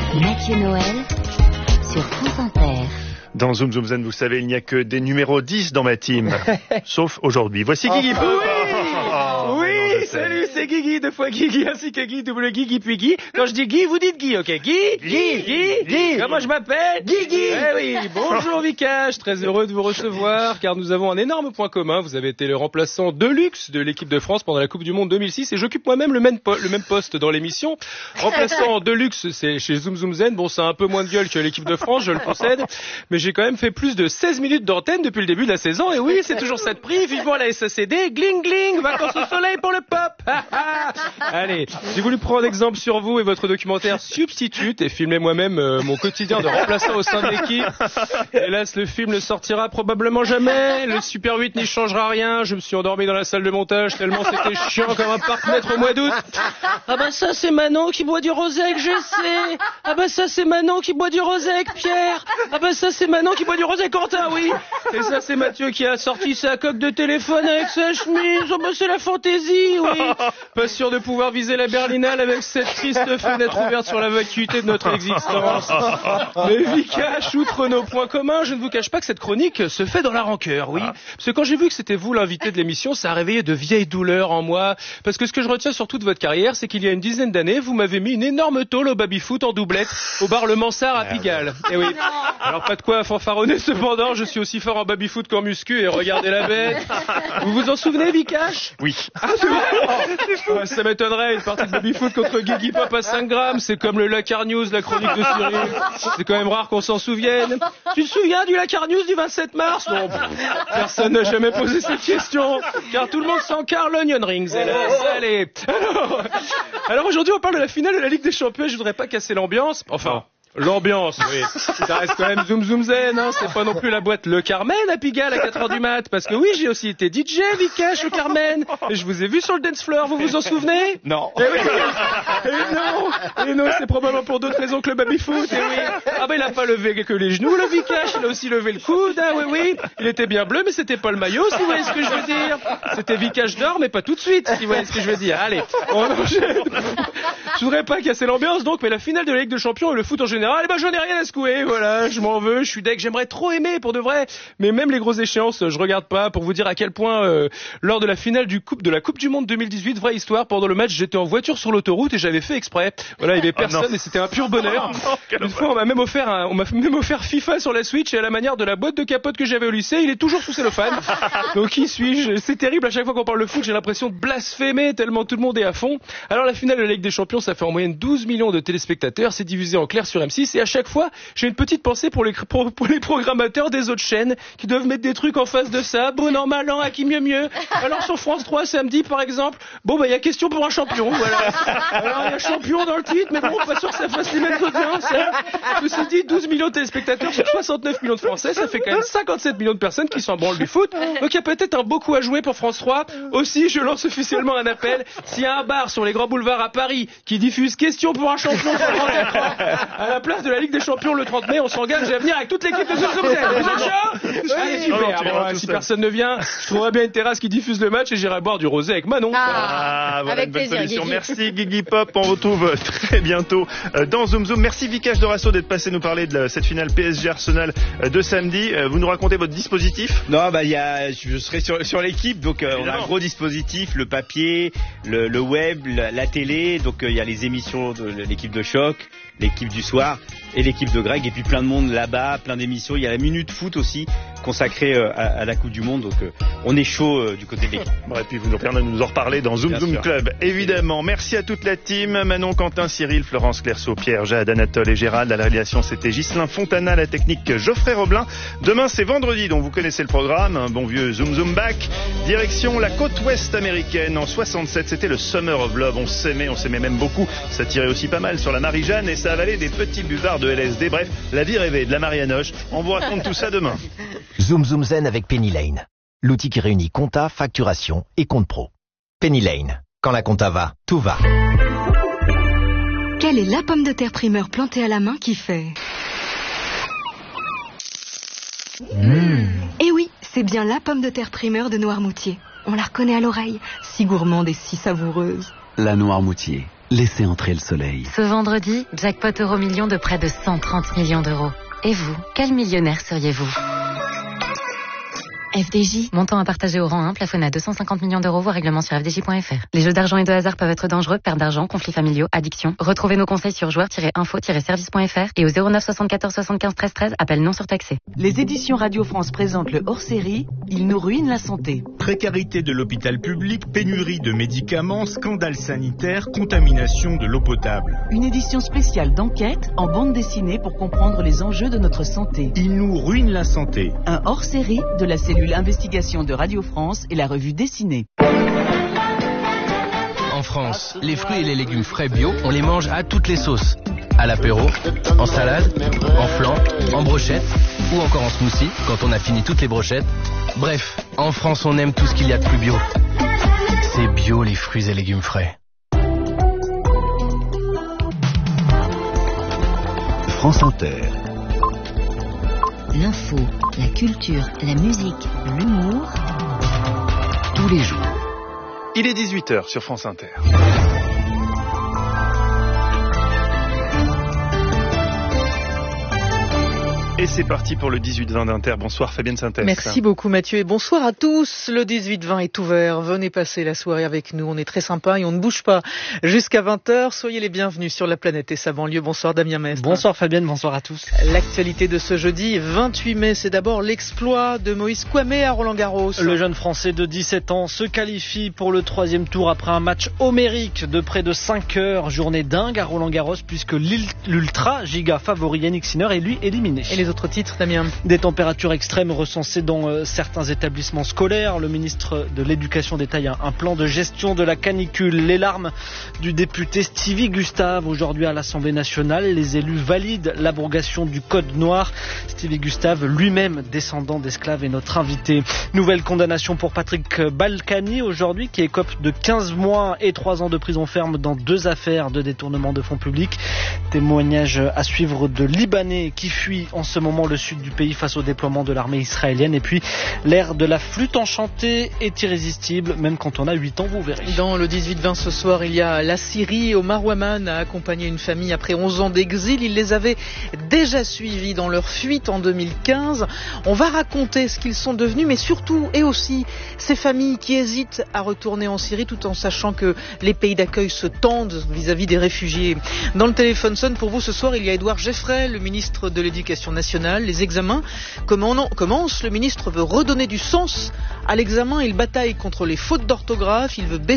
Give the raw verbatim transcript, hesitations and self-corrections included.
Mathieu Noël sur France Inter. Dans Zoom Zoom Zen, vous savez, il n'y a que des numéros dix dans ma team. Sauf aujourd'hui. Voici Guigui. Oh, oui, oui, oui, salut, c'est Guigui, deux fois Guigui, ainsi que Guy, double Guigui, puis Guy. Quand je dis Guy, vous dites Guy, ok? Guy, Guy, Guy, Guy. Comment je m'appelle? Guigui. Eh oui, bonjour Vikash, très heureux de vous recevoir, car nous avons un énorme point commun. Vous avez été le remplaçant de luxe de l'équipe de France pendant la Coupe du Monde deux mille six, et j'occupe moi-même le même, po- le même poste dans l'émission. Remplaçant de luxe, c'est chez Zoom Zoom Zen. Bon, c'est un peu moins de gueule que l'équipe de France, je le concède, mais j'ai quand même fait plus de seize minutes d'antenne depuis le début de la saison, et oui, c'est toujours ça de prix. Vivement la S A C D, gling gling, vacances au soleil pour le pop. Allez, j'ai voulu prendre exemple sur vous et votre documentaire Substitute et filmer moi-même euh, mon quotidien de remplaçant au sein de l'équipe. Hélas, le film ne sortira probablement jamais, le Super huit n'y changera rien, je me suis endormi dans la salle de montage tellement c'était chiant comme un parc-mètre au mois d'août. Ah bah ça c'est Manon qui boit du rosé avec Jessé. Ah bah ça c'est Manon qui boit du rosé avec Pierre. Ah bah ça c'est Manon qui boit du rosé avec Quentin, oui. Et ça c'est Mathieu qui a sorti sa coque de téléphone avec sa chemise. Oh bah c'est la fantaisie, oui. Pas sûr de pouvoir viser la Berlinale avec cette triste fenêtre ouverte sur la vacuité de notre existence. Mais Vikash, outre nos points communs, je ne vous cache pas que cette chronique se fait dans la rancœur, oui. Parce que quand j'ai vu que c'était vous l'invité de l'émission, ça a réveillé de vieilles douleurs en moi. Parce que ce que je retiens surtout de votre carrière, c'est qu'il y a une dizaine d'années, vous m'avez mis une énorme tôle au baby-foot en doublette au bar Le Mansart à Pigalle. Et oui. Alors pas de quoi fanfaronner, cependant, je suis aussi fort en baby-foot qu'en muscu et regardez la bête. Vous vous en souvenez, Vikash? Oui. Ah, c'est vrai. Ça m'étonnerait, une partie de baby-foot contre Guigui Pop à cinq grammes, c'est comme le Lakar News, la chronique de Cyril. C'est quand même rare qu'on s'en souvienne. Tu te souviens du Lakar News du vingt-sept mars? Non, personne n'a jamais posé cette question, car tout le monde s'encarre l'Onion Rings, hélas. Allez. Alors, alors aujourd'hui, on parle de la finale de la Ligue des Champions, je voudrais pas casser l'ambiance. Enfin... L'ambiance, oui. Ça reste quand même Zoom Zoom Zen, hein. C'est pas non plus la boîte Le Carmen à Pigalle à quatre heures du mat. Parce que oui, j'ai aussi été D J, Vikash, au Carmen. Et je vous ai vu sur le dance floor, vous vous en souvenez? Non. Et oui. Et non. Et non, c'est probablement pour d'autres raisons que le baby-foot. Et oui. Ah ben, il a pas levé que les genoux, le Vikash. Il a aussi levé le coude, hein, oui, oui. Il était bien bleu, mais c'était pas le maillot, si vous voyez ce que je veux dire. C'était Vikash d'or, mais pas tout de suite, si vous voyez ce que je veux dire. Allez, on enchaîne. Je voudrais pas casser l'ambiance, donc, mais la finale de la Ligue des Champions et le foot en général, eh ben, j'en ai rien à secouer, voilà, je m'en veux, je suis deg, j'aimerais trop aimer, pour de vrai, mais même les grosses échéances, je regarde pas, pour vous dire à quel point, euh, lors de la finale du coupe, de la Coupe du Monde deux mille dix-huit, vraie histoire, pendant le match, j'étais en voiture sur l'autoroute et j'avais fait exprès, voilà, il y avait personne oh et c'était un pur bonheur. Oh non, une fois, on m'a même offert un, on m'a même offert FIFA sur la Switch et à la manière de la boîte de capote que j'avais au lycée, il est toujours sous cellophane. Donc qui suis-je? C'est terrible, à chaque fois qu'on parle de foot, j'ai l'impression de blasphémer tellement tout le monde est à fond. Alors la finale de la Ligue des Champions, ça fait en moyenne douze millions de téléspectateurs, c'est divisé en clair sur M six et à chaque fois, j'ai une petite pensée pour les, pour, pour les programmateurs des autres chaînes qui doivent mettre des trucs en face de ça. Bon an, mal an, à qui mieux mieux. Alors sur France trois, samedi par exemple, bon bah il y a question pour un champion, voilà. Alors il y a champion dans le titre, mais bon, pas sûr que ça fasse les mêmes audiences. Hein. Ceci dit, douze millions de téléspectateurs sur soixante-neuf millions de Français, ça fait quand même cinquante-sept millions de personnes qui s'en branlent du foot. Donc il y a peut-être un beau coup à jouer pour France trois. Aussi, je lance officiellement un appel. S'il y a un bar sur les grands boulevards à Paris qui diffuse question pour un champion sur grand écran, à la place de la Ligue des Champions le trente mai, on s'engage à venir avec toute l'équipe de Zoom Zoom Zen. Vous êtes chaud? Allez, super. Non, non, bon, si personne ne vient, je trouverai bien une terrasse qui diffuse le match et j'irai boire du rosé avec Manon. Ah, ah voilà avec une bonne plaisir, solution. Guigui. Merci Guigui Pop. On retrouve très bientôt dans Zoom Zoom. Merci Vikash Dorasso d'être passé nous parler de cette finale P S G Arsenal de samedi. Vous nous racontez votre dispositif? Non, bah il y a, je serai sur sur l'équipe, donc euh, on a un gros dispositif, le papier, le, le web, la, la télé, donc il euh, y a les émissions de l'équipe de choc, l'équipe du soir et l'équipe de Greg, et puis plein de monde là-bas, plein d'émissions. Il y a la minute foot aussi consacrée euh, à, à la Coupe du Monde, donc euh, on est chaud euh, du côté de l'équipe. Bon, et puis vous nous permettez de nous en reparler dans Zoom Bien Zoom sûr. Club, évidemment. Merci à toute la team, Manon, Quentin, Cyril, Florence, Clerceau, Pierre, Jade, Anatole et Gérald. À la réalisation, c'était Ghislain Fontana, la technique Geoffrey Roblin. Demain, c'est vendredi, donc vous connaissez le programme, un bon vieux Zoom Zoom Back. Direction la côte ouest américaine. En soixante-sept, c'était le Summer of Love. On s'aimait, on s'aimait même beaucoup. Ça tirait aussi pas mal sur la Marie-Jeanne et ça avalait des petits buvards de L S D. Bref, la vie rêvée de la Marianoche. On vous raconte tout ça demain. Zoom Zoom Zen avec Penny Lane. L'outil qui réunit compta, facturation et compte pro. Penny Lane. Quand la compta va, tout va. Quelle est la pomme de terre primeur plantée à la main qui fait mmh. Eh oui, c'est bien la pomme de terre primeur de Noirmoutier. On la reconnaît à l'oreille, si gourmande et si savoureuse. La Noirmoutier, laissez entrer le soleil. Ce vendredi, jackpot euro million de près de cent trente millions d'euros. Et vous, quel millionnaire seriez-vous ? F D J, montant à partager au rang un, plafonné à deux cent cinquante millions d'euros, voire règlement sur f d j point f r. Les jeux d'argent et de hasard peuvent être dangereux, perte d'argent, conflits familiaux, addiction. Retrouvez nos conseils sur joueurs tiret info tiret service point f r et au zéro neuf soixante-quatorze soixante-quinze treize treize, appel non surtaxé. Les éditions Radio France présentent le hors-série « Il nous ruine la santé ». Précarité de l'hôpital public, pénurie de médicaments, scandale sanitaire, contamination de l'eau potable. Une édition spéciale d'enquête en bande dessinée pour comprendre les enjeux de notre santé. Il nous ruine la santé. Un hors-série de la cellule Investigation de Radio France et la revue dessinée. En France, les fruits et les légumes frais bio, on les mange à toutes les sauces. À l'apéro, en salade, en flan, en brochette ou encore en smoothie quand on a fini toutes les brochettes. Bref, en France, on aime tout ce qu'il y a de plus bio. C'est bio les fruits et légumes frais. France Inter. L'info, la culture, la musique, l'humour. Tous les jours. Il est dix-huit heures sur France Inter. Et c'est parti pour le dix-huit vingt d'Inter. Bonsoir Fabienne Synthèse. Merci beaucoup Mathieu et bonsoir à tous. Le dix-huit vingt est ouvert. Venez passer la soirée avec nous. On est très sympa et on ne bouge pas jusqu'à vingt heures. Soyez les bienvenus sur La Planète et sa banlieue. Bonsoir Damien Mestre. Bonsoir Fabienne, bonsoir à tous. L'actualité de ce jeudi vingt-huit mai, c'est d'abord l'exploit de Moïse Kouamé à Roland-Garros. Le jeune Français de dix-sept ans se qualifie pour le troisième tour après un match homérique de près de cinq heures. Journée dingue à Roland-Garros puisque l'ultra giga favori Yannick Sinner est lui éliminé. Et les autres titres, Damien? Des températures extrêmes recensées dans euh, certains établissements scolaires. Le ministre de l'Éducation détaille un, un plan de gestion de la canicule. Les larmes du député Stevie Gustave aujourd'hui à l'Assemblée nationale. Les élus valident l'abrogation du code noir. Stevie Gustave, lui-même descendant d'esclaves, est notre invité. Nouvelle condamnation pour Patrick Balkany aujourd'hui qui écope de quinze mois et trois ans de prison ferme dans deux affaires de détournement de fonds publics. Témoignage à suivre de Libanais qui fuient en ce moment le sud du pays face au déploiement de l'armée israélienne. Et puis l'air de la flûte enchantée est irrésistible même quand on a huit ans, vous verrez. Dans le dix-huit vingt ce soir, il y a la Syrie. Omar Ouaman a accompagné une famille après onze ans d'exil. Il les avait déjà suivis dans leur fuite en deux mille quinze. On va raconter ce qu'ils sont devenus, mais surtout et aussi ces familles qui hésitent à retourner en Syrie tout en sachant que les pays d'accueil se tendent vis-à-vis des réfugiés. Dans le téléphone sonne pour vous ce soir, il y a Édouard Geffray, le ministre de l'Éducation nationale. Les examens commencent. Le ministre veut redonner du sens à l'examen. Il bataille contre les fautes d'orthographe. Il veut baisser